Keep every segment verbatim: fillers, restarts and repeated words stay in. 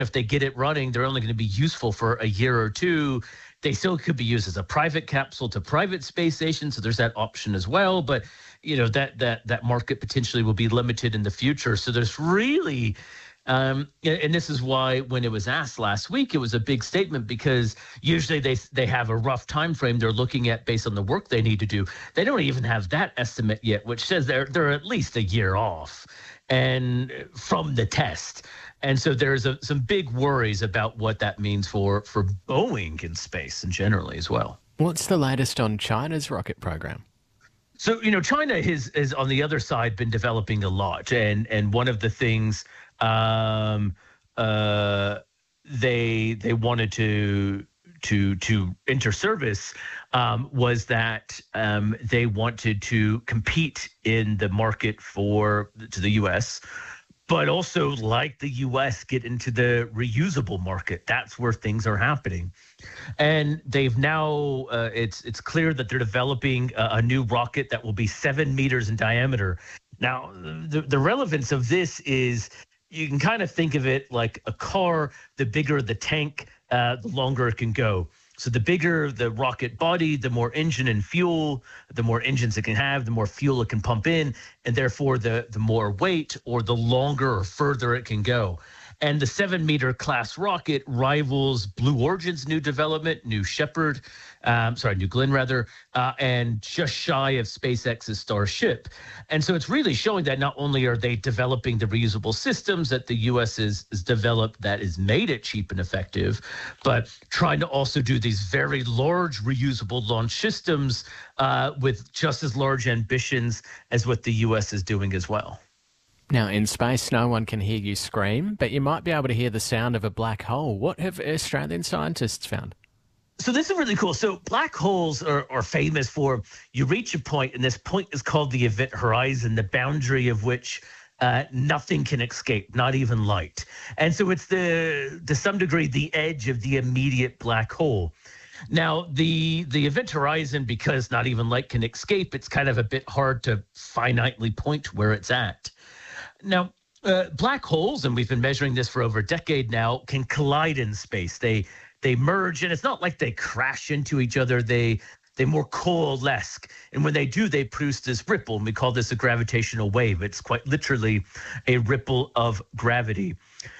if they get it running, they're only going to be useful for a year or two. They still could be used as a private capsule to private space stations, so there's that option as well. But you know that that that market potentially will be limited in the future. So there's really, um, and this is why when it was asked last week, it was a big statement, because usually they they have a rough time frame they're looking at based on the work they need to do. They don't even have that estimate yet, which says they're they're at least a year off, and from the test. And so there's a, some big worries about what that means for, for Boeing in space and generally as well. What's the latest on China's rocket program? So, you know, China has, has on the other side been developing a lot. And and one of the things um, uh, they they wanted to to to enter service um, was that um, they wanted to compete in the market for to the U S, but also, like the U S, get into the reusable market. That's where things are happening. And they've now, uh, it's it's clear that they're developing a, a new rocket that will be seven meters in diameter. Now, the, the relevance of this is you can kind of think of it like a car. The bigger the tank, uh, the longer it can go. So the bigger the rocket body, the more engine and fuel, the more engines it can have, the more fuel it can pump in, and therefore the, the more weight or the longer or further it can go. And the seven-meter class rocket rivals Blue Origin's new development, New Shepard, um, sorry, New Glenn rather, uh, and just shy of SpaceX's Starship. And so it's really showing that not only are they developing the reusable systems that the U S has, has developed that is made it cheap and effective, but trying to also do these very large reusable launch systems uh, with just as large ambitions as what the U S is doing as well. Now, in space, no one can hear you scream, but you might be able to hear the sound of a black hole. What have Australian scientists found? So this is really cool. So black holes are, are famous for, you reach a point, and this point is called the event horizon, the boundary of which uh, nothing can escape, not even light. And so it's the, to some degree, the edge of the immediate black hole. Now, the the event horizon, because not even light can escape, it's kind of a bit hard to finitely point where it's at. Now, uh, black holes, and we've been measuring this for over a decade now, can collide in space. They they merge, and it's not like they crash into each other. They they more coalesce, and when they do, they produce this ripple, and we call this a gravitational wave. It's quite literally a ripple of gravity.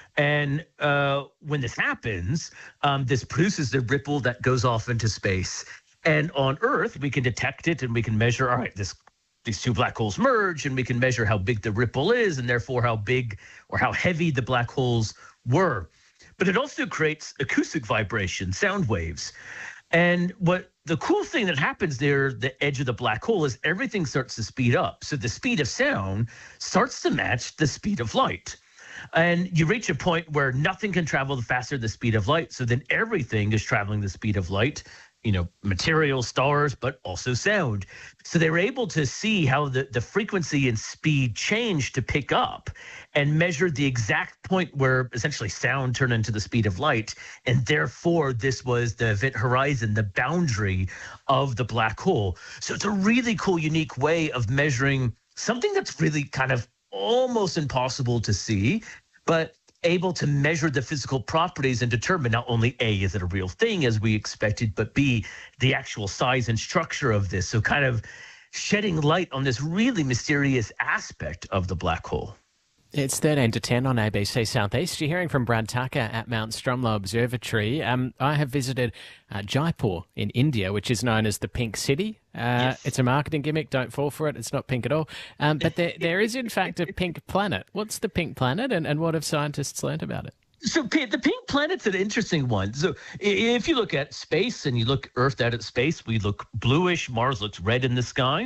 And uh, when this happens, um, this produces the ripple that goes off into space. And on Earth, we can detect it, and we can measure, all right, this these two black holes merge, and we can measure how big the ripple is, and therefore how big or how heavy the black holes were. But it also creates acoustic vibration, sound waves. And what the cool thing that happens there, the edge of the black hole, is everything starts to speed up. So the speed of sound starts to match the speed of light. And you reach a point where nothing can travel faster than the speed of light. So then everything is traveling the speed of light. You know, material, stars, but also sound. So they were able to see how the, the frequency and speed changed to pick up and measure the exact point where essentially sound turned into the speed of light. And therefore, this was the event horizon, the boundary of the black hole. So it's a really cool, unique way of measuring something that's really kind of almost impossible to see, but able to measure the physical properties and determine not only A, is it a real thing as we expected, but B, the actual size and structure of this. So kind of shedding light on this really mysterious aspect of the black hole. It's thirteen to ten on A B C Southeast. You're hearing from Brad Tucker at Mount Stromlo Observatory. Um, I have visited uh, Jaipur in India, which is known as the Pink City. Uh, yes. It's a marketing gimmick. Don't fall for it. It's not pink at all. Um, but there, there is, in fact, a pink planet. What's the pink planet, and, and what have scientists learned about it? So the pink planet's an interesting one. So if you look at space and you look Earth out at space, we look bluish. Mars looks red in the sky.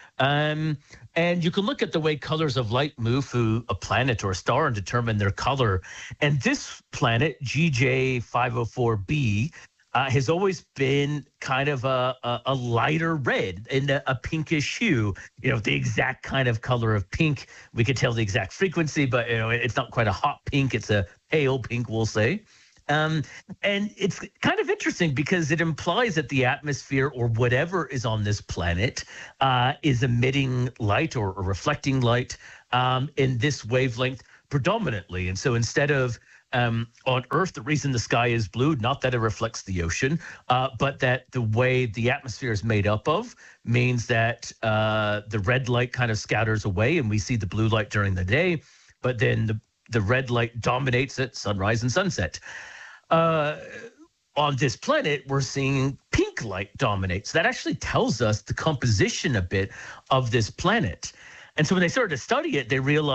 Um, and you can look at the way colors of light move through a planet or a star and determine their color. And this planet, G J five oh four b, uh, has always been kind of a, a, a lighter red and a, a pinkish hue, you know, the exact kind of color of pink. We could tell the exact frequency, but, you know, it's not quite a hot pink. It's a pale pink, we'll say. Um, and it's kind of interesting because it implies that the atmosphere or whatever is on this planet uh, is emitting light or, or reflecting light um, in this wavelength predominantly. And so instead of um, on Earth, the reason the sky is blue, not that it reflects the ocean, uh, but that the way the atmosphere is made up of means that uh, the red light kind of scatters away and we see the blue light during the day, but then the, the red light dominates at sunrise and sunset. Uh, on this planet, we're seeing pink light dominate. So that actually tells us the composition a bit of this planet. And so when they started to study it, they realized